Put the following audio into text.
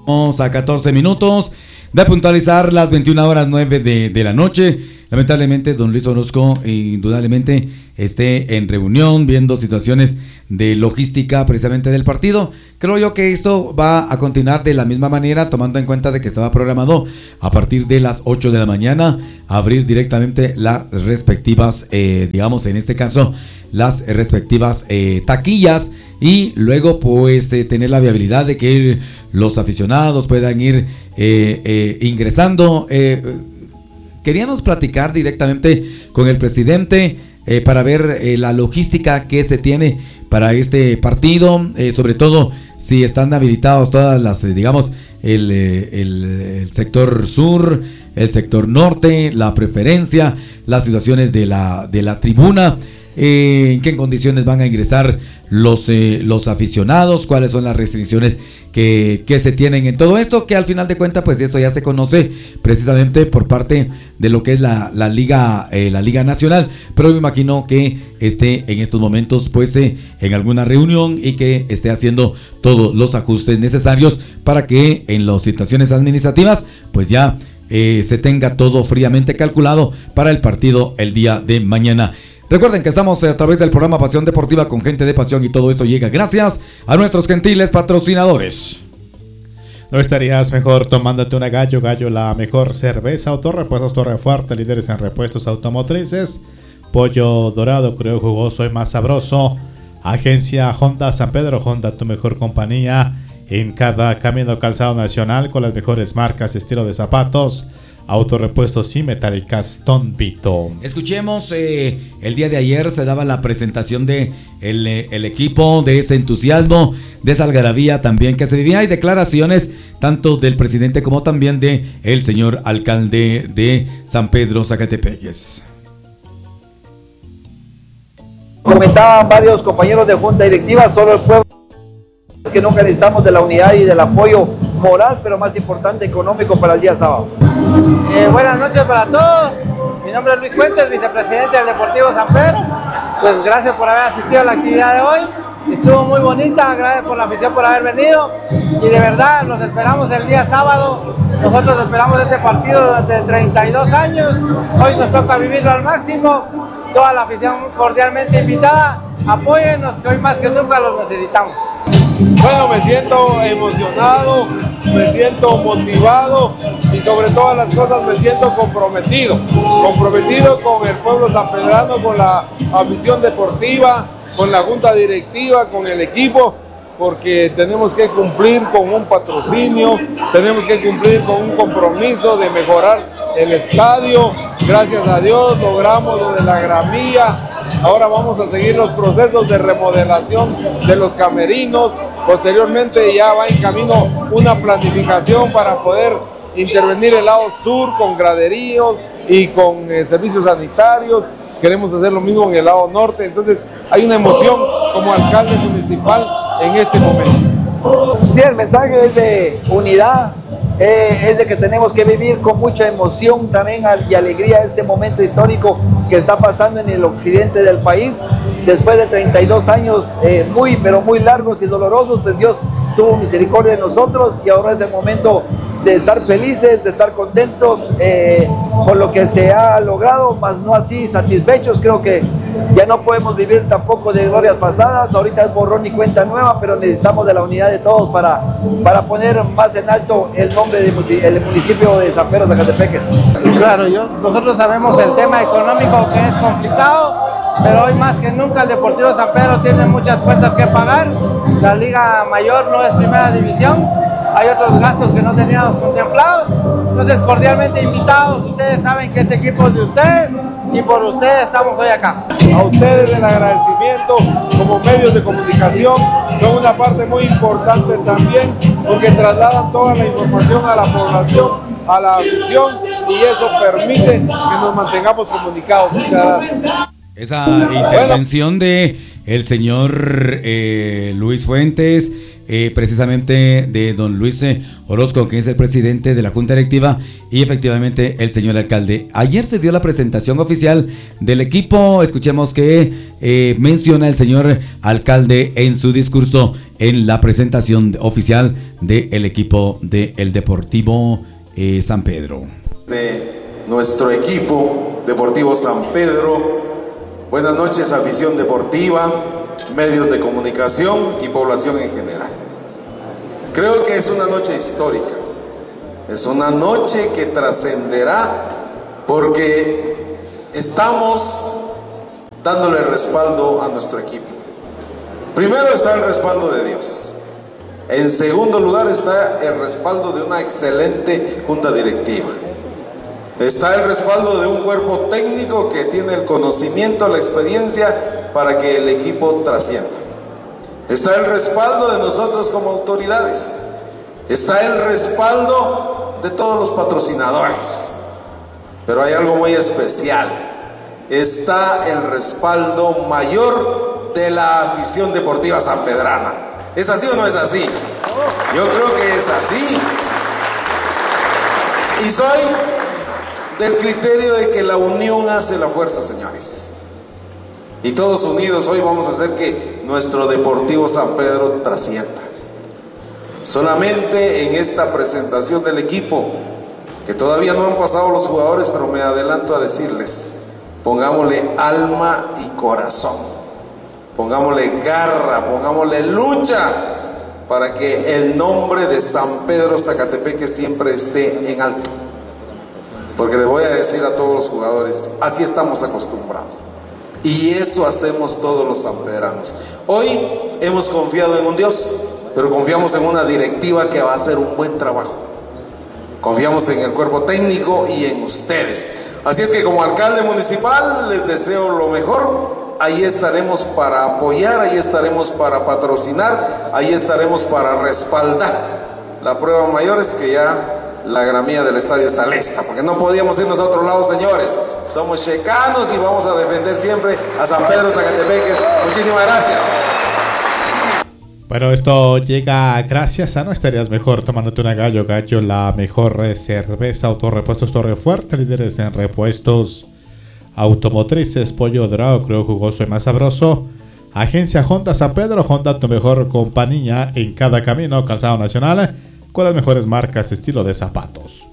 Vamos a 14 minutos de puntualizar las 21:09 de la noche. Lamentablemente, don Luis Orozco indudablemente esté en reunión viendo situaciones de logística precisamente del partido. Creo yo que esto va a continuar de la misma manera, tomando en cuenta de que estaba programado a partir de las 8 de la mañana abrir directamente las respectivas, digamos en este caso, las respectivas taquillas, y luego pues tener la viabilidad de que los aficionados puedan ir ingresando. Queríamos platicar directamente con el presidente para ver la logística que se tiene para este partido, sobre todo si están habilitados todas las, digamos, el sector sur, el sector norte, la preferencia, las situaciones de la tribuna, en qué condiciones van a ingresar los aficionados, cuáles son las restricciones que se tienen en todo esto, que al final de cuentas pues esto ya se conoce precisamente por parte de lo que es la Liga Nacional, pero me imagino que esté en estos momentos pues en alguna reunión y que esté haciendo todos los ajustes necesarios para que en las situaciones administrativas pues ya se tenga todo fríamente calculado para el partido el día de mañana. Recuerden que estamos a través del programa Pasión Deportiva con gente de pasión, y todo esto llega gracias a nuestros gentiles patrocinadores. ¿No estarías mejor tomándote una Gallo, la mejor cerveza? Autorepuestos Torrefuerte, líderes en repuestos automotrices. Pollo dorado, crudo, jugoso y más sabroso. Agencia Honda San Pedro, Honda, tu mejor compañía en cada camino calzado nacional, con las mejores marcas, estilo de zapatos. Autorepuestos y metálicas Don Vito. Escuchemos, el día de ayer se daba la presentación de el equipo, de ese entusiasmo, de esa algarabía también que se vivía, y declaraciones tanto del presidente como también de el señor alcalde de San Pedro Zacatepeques. Comentaban varios compañeros de junta directiva, solo el pueblo que nunca necesitamos de la unidad y del apoyo moral, pero más importante, económico para el día sábado. Buenas noches para todos. Mi nombre es Luis Fuentes, vicepresidente del Deportivo San Pedro. Pues gracias por haber asistido a la actividad de hoy. Estuvo muy bonita, gracias por la afición por haber venido. Y de verdad, los esperamos el día sábado. Nosotros esperamos este partido durante 32 años. Hoy nos toca vivirlo al máximo. Toda la afición cordialmente invitada. Apóyennos, que hoy más que nunca los necesitamos. Bueno, me siento emocionado, me siento motivado y sobre todas las cosas me siento comprometido con el pueblo sanpedrano, con la afición deportiva, con la junta directiva, con el equipo, porque tenemos que cumplir con un patrocinio, tenemos que cumplir con un compromiso de mejorar el estadio. Gracias a Dios logramos lo de la gramilla. Ahora vamos a seguir los procesos de remodelación de los camerinos. Posteriormente ya va en camino una planificación para poder intervenir el lado sur con graderíos y con servicios sanitarios. Queremos hacer lo mismo en el lado norte. Entonces hay una emoción como alcalde municipal en este momento. Sí, el mensaje es de unidad, es de que tenemos que vivir con mucha emoción también y alegría este momento histórico que está pasando en el occidente del país. Después de 32 años muy, pero muy largos y dolorosos, pues Dios tuvo misericordia de nosotros y ahora es el momento de estar felices, de estar contentos con lo que se ha logrado, más no así satisfechos. Creo que ya no podemos vivir tampoco de glorias pasadas. Ahorita es borrón y cuenta nueva, pero necesitamos de la unidad de todos para poner más en alto el nombre del municipio de San Pedro Zacatepeques. Claro, nosotros sabemos el tema económico que es complicado, pero hoy más que nunca el Deportivo San Pedro tiene muchas cuentas que pagar. La Liga Mayor no es primera división, hay otros gastos que no teníamos contemplados. Entonces, cordialmente invitados. Ustedes saben que este equipo es de ustedes y por ustedes estamos hoy acá. A ustedes el agradecimiento como medios de comunicación, son una parte muy importante también porque trasladan toda la información a la población, a la afición, y eso permite que nos mantengamos comunicados. Muchas gracias. Esa intervención de el señor Luis Fuentes, precisamente de don Luis Orozco, que es el presidente de la Junta Directiva, y efectivamente el señor alcalde. Ayer se dio la presentación oficial del equipo. Escuchemos que menciona el señor alcalde en su discurso en la presentación oficial del equipo del Deportivo San Pedro. De nuestro equipo Deportivo San Pedro, buenas noches afición deportiva, medios de comunicación y población en general. Creo que es una noche histórica, es una noche que trascenderá porque estamos dándole respaldo a nuestro equipo. Primero está el respaldo de Dios. En segundo lugar está el respaldo de una excelente junta directiva. Está el respaldo de un cuerpo técnico que tiene el conocimiento, la experiencia para que el equipo trascienda. Está el respaldo de nosotros como autoridades. Está el respaldo de todos los patrocinadores. Pero hay algo muy especial. Está el respaldo mayor de la afición deportiva sanpedrana. ¿Es así o no es así? Yo creo que es así. Y soy del criterio de que la unión hace la fuerza, señores. Y todos unidos hoy vamos a hacer que nuestro Deportivo San Pedro trascienda. Solamente en esta presentación del equipo, que todavía no han pasado los jugadores, pero me adelanto a decirles, pongámosle alma y corazón, pongámosle garra, pongámosle lucha para que el nombre de San Pedro Zacatepeque siempre esté en alto. Porque les voy a decir a todos los jugadores, así estamos acostumbrados. Y eso hacemos todos los sanpedranos. Hoy hemos confiado en un Dios, pero confiamos en una directiva que va a hacer un buen trabajo. Confiamos en el cuerpo técnico y en ustedes. Así es que como alcalde municipal les deseo lo mejor. Ahí estaremos para apoyar, ahí estaremos para patrocinar, ahí estaremos para respaldar. La prueba mayor es que ya la gramilla del estadio está lista, porque no podíamos irnos a otro lado, señores. Somos checanos y vamos a defender siempre a San Pedro Zacatepeque. Muchísimas gracias. Bueno, esto llega gracias a No Estarías Mejor tomándote una Gallo, la mejor cerveza, Autorepuestos Torre Fuerte, líderes en repuestos automotrices, pollo dorado, crudo, jugoso y más sabroso. Agencia Honda San Pedro, Honda, tu mejor compañía en cada camino, calzado nacional, con las mejores marcas, estilo de zapatos.